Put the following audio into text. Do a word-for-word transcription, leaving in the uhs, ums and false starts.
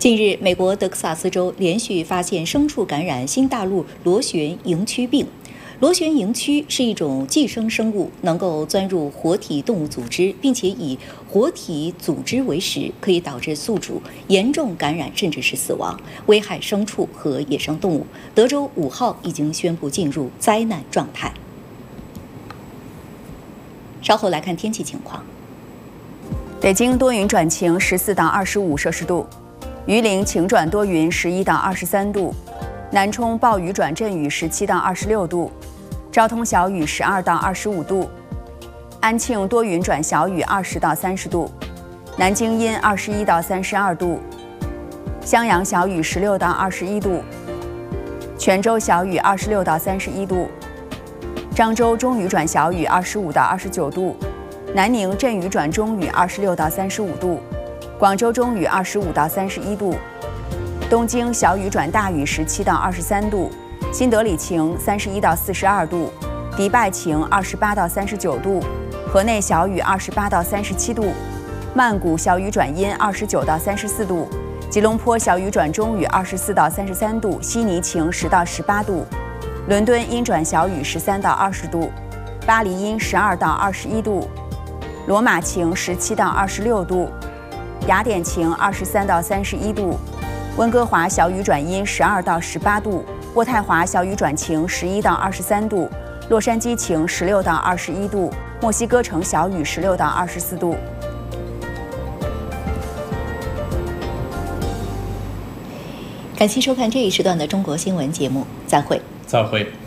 近日，美国德克萨斯州连续发现牲畜感染新大陆螺旋蝇蛆病。螺旋蝇蛆是一种寄生生物，能够钻入活体动物组织，并且以活体组织为食，可以导致宿主严重感染甚至是死亡，危害牲畜和野生动物。德州五号已经宣布进入灾难状态。稍后来看天气情况。 北京多云转晴，十四到二十五摄氏度；榆林晴转多云，十一到二十三度；南充暴雨转阵雨，十七到二十六度；昭通小雨，十二到二十五度；安庆多云转小雨，二十到三十度；南京阴，二十一到三十二度；襄阳小雨，十六到二十一度；泉州小雨，二十六到三十一度；漳州中雨转小雨，二十五到二十九度；南宁阵雨转中雨，二十六到三十五度；广州中雨，二十五到三十一度；东京小雨转大雨，十七到二十三度；新德里晴，三十一到四十二度；迪拜晴，二十八到三十九度；河内小雨，二十八到三十七度；曼谷小雨转阴，二十九到三十四度；吉隆坡小雨转中雨，二十四到三十三度；悉尼晴，十到十八度；伦敦阴转小雨，十三到二十度；巴黎阴，十二到二十一度；罗马晴，十七到二十六度；雅典晴，二十三到三十一度；温哥华小雨转阴，十二到十八度；渥太华小雨转晴，十一到二十三度；洛杉矶晴，十六到二十一度；墨西哥城小雨，十六到二十四度。 感谢收看这一时段的中国新闻节目，再会。 再会。